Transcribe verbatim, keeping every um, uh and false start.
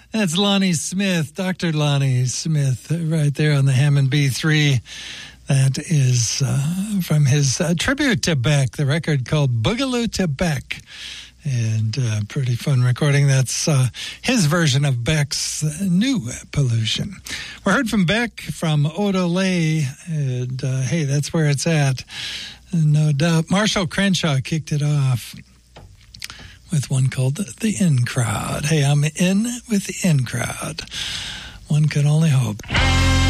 That's Lonnie Smith, Doctor Lonnie Smith, right there on the Hammond B three. That is uh, from his uh, tribute to Beck, the record called Boogaloo to Beck. And uh, pretty fun recording. That's uh, his version of Beck's uh, new Pollution. We heard from Beck, from Odelay, and uh, hey, that's where it's at. No doubt. Marshall Crenshaw kicked it off with one called The In Crowd. Hey, I'm in with the In Crowd. One could only hope.